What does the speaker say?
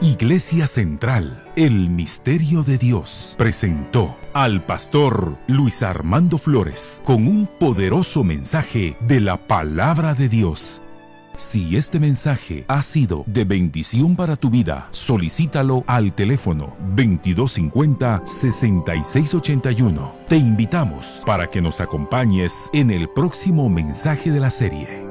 Iglesia Central, el Misterio de Dios, presentó al pastor Luis Armando Flores con un poderoso mensaje de la Palabra de Dios. Si este mensaje ha sido de bendición para tu vida, solicítalo al teléfono 2250-6681. Te invitamos para que nos acompañes en el próximo mensaje de la serie.